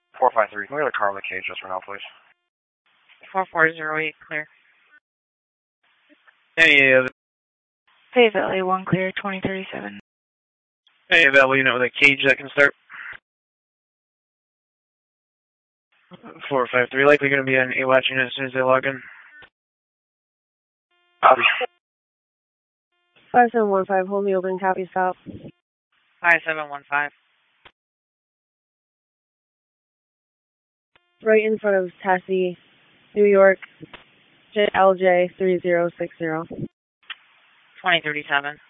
453, clear the car with the cage just for now, please. 4408, clear. Hey, Phase LA1, clear, 2037. hey, available unit with a cage that can start. 453, likely going to be an AWATch unit as soon as they log in. Copy. 5715, hold me open, copy, stop. 5715. Right in front of Tessie, New York, LJ 3060. 2037.